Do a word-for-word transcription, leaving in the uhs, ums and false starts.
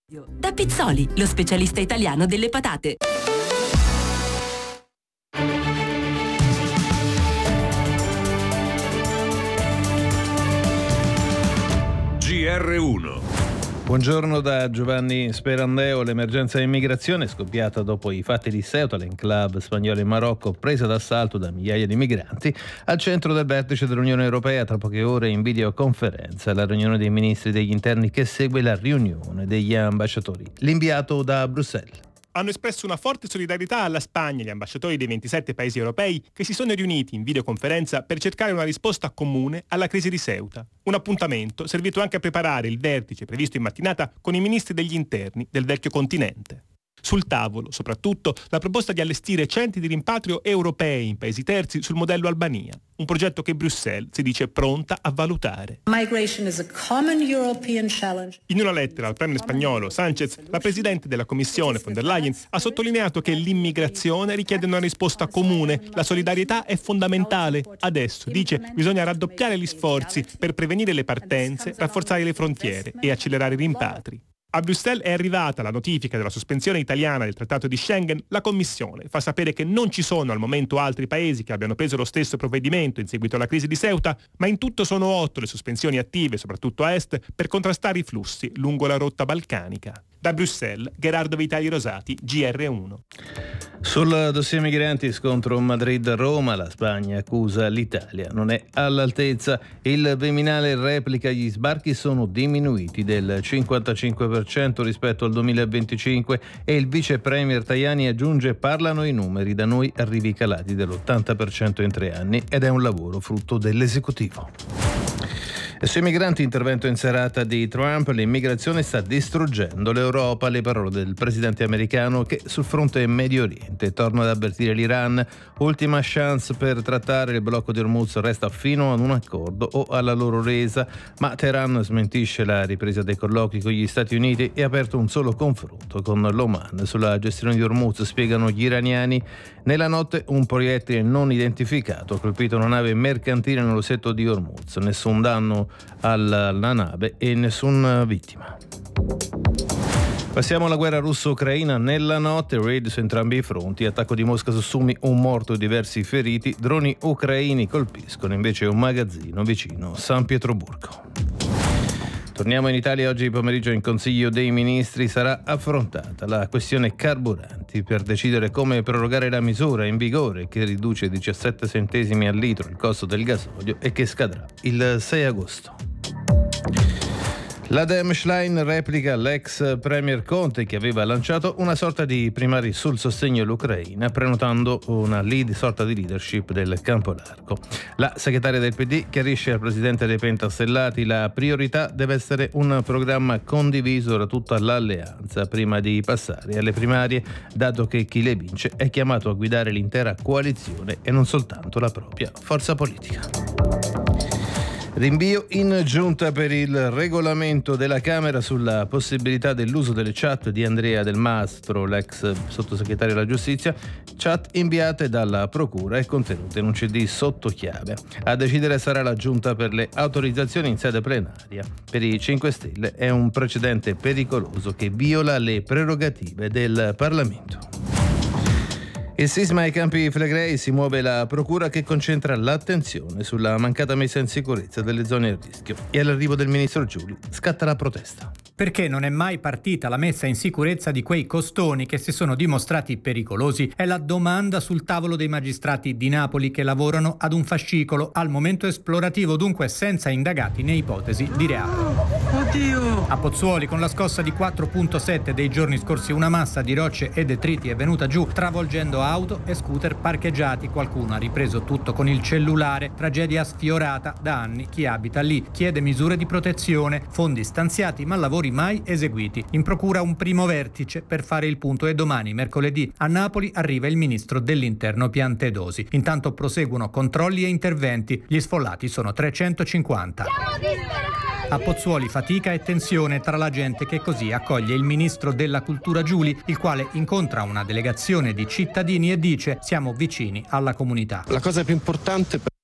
Da Pizzoli, lo specialista italiano delle patate. G R uno. Buongiorno da Giovanni Sperandeo. L'emergenza immigrazione è scoppiata dopo i fatti di Ceuta, l'enclave spagnola in Marocco, presa d'assalto da migliaia di migranti, al centro del vertice dell'Unione Europea tra poche ore in videoconferenza, la riunione dei ministri degli interni che segue la riunione degli ambasciatori. L'inviato da Bruxelles. Hanno espresso una forte solidarietà alla Spagna gli ambasciatori dei ventisette paesi europei che si sono riuniti in videoconferenza per cercare una risposta comune alla crisi di Ceuta. Un appuntamento servito anche a preparare il vertice previsto in mattinata con i ministri degli interni del vecchio continente. Sul tavolo, soprattutto, la proposta di allestire centri di rimpatrio europei in paesi terzi sul modello Albania, un progetto che Bruxelles si dice pronta a valutare. Migration is a common European challenge. In una lettera al premier spagnolo Sánchez, la presidente della Commissione von der Leyen ha sottolineato che l'immigrazione richiede una risposta comune, la solidarietà è fondamentale. Adesso, dice, bisogna raddoppiare gli sforzi per prevenire le partenze, rafforzare le frontiere e accelerare i rimpatri. A Bruxelles è arrivata la notifica della sospensione italiana del Trattato di Schengen. La Commissione fa sapere che non ci sono al momento altri paesi che abbiano preso lo stesso provvedimento in seguito alla crisi di Ceuta, ma in tutto sono otto le sospensioni attive, soprattutto a est, per contrastare i flussi lungo la rotta balcanica. Da Bruxelles, Gerardo Vitali Rosati, G R uno. Sul dossier migranti, scontro Madrid-Roma, la Spagna accusa l'Italia non è all'altezza. Il Viminale replica: gli sbarchi sono diminuiti del cinquantacinque per cento rispetto al duemilaventicinque e il vice premier Tajani aggiunge: parlano i numeri, da noi arrivi calati dell'ottanta per cento in tre anni ed è un lavoro frutto dell'esecutivo. E sui migranti, intervento in serata di Trump, l'immigrazione sta distruggendo l'Europa, le parole del presidente americano che sul fronte Medio Oriente torna ad avvertire l'Iran, ultima chance per trattare il blocco di Hormuz, resta fino ad un accordo o alla loro resa, ma Teheran smentisce la ripresa dei colloqui con gli Stati Uniti e ha aperto un solo confronto con l'Oman sulla gestione di Hormuz, spiegano gli iraniani. Nella notte un proiettile non identificato ha colpito una nave mercantile nello stretto di Hormuz, nessun danno alla nave e nessuna vittima. Passiamo alla guerra russo-ucraina. Nella notte raid su entrambi i fronti, attacco di Mosca su Sumi, un morto e diversi feriti. Droni ucraini colpiscono invece un magazzino vicino San Pietroburgo. Torniamo in Italia. Oggi pomeriggio in Consiglio dei Ministri sarà affrontata la questione carburanti per decidere come prorogare la misura in vigore che riduce diciassette centesimi al litro il costo del gasolio e che scadrà il sei agosto. La Schlein replica l'ex premier Conte che aveva lanciato una sorta di primari sul sostegno all'Ucraina, prenotando una lead, sorta di leadership del campo largo. La segretaria del P D chiarisce al presidente dei Pentastellati: la priorità deve essere un programma condiviso da tutta l'alleanza prima di passare alle primarie, dato che chi le vince è chiamato a guidare l'intera coalizione e non soltanto la propria forza politica. Rinvio in giunta per il regolamento della Camera sulla possibilità dell'uso delle chat di Andrea Del Mastro, l'ex sottosegretario alla giustizia, chat inviate dalla procura e contenute in un C D sotto chiave. A decidere sarà la giunta per le autorizzazioni in sede plenaria. Per i cinque Stelle è un precedente pericoloso che viola le prerogative del Parlamento. Il sisma ai Campi Flegrei, si muove la procura che concentra l'attenzione sulla mancata messa in sicurezza delle zone a rischio e all'arrivo del ministro Giuli scatta la protesta. Perché non è mai partita la messa in sicurezza di quei costoni che si sono dimostrati pericolosi? È la domanda sul tavolo dei magistrati di Napoli che lavorano ad un fascicolo, al momento esplorativo, dunque senza indagati né ipotesi di reato. Oddio! A Pozzuoli, con la scossa di quattro virgola sette dei giorni scorsi, una massa di rocce e detriti è venuta giù, travolgendo auto e scooter parcheggiati. Qualcuno ha ripreso tutto con il cellulare. Tragedia sfiorata da anni. Chi abita lì chiede misure di protezione, fondi stanziati ma lavori mai eseguiti. In procura un primo vertice per fare il punto e domani, mercoledì, a Napoli arriva il ministro dell'Interno Piantedosi. Intanto proseguono controlli e interventi. Gli sfollati sono trecentocinquanta. A Pozzuoli fatica e tensione tra la gente che così accoglie il ministro della Cultura Giuli, il quale incontra una delegazione di cittadini e dice: siamo vicini alla comunità. La cosa più importante per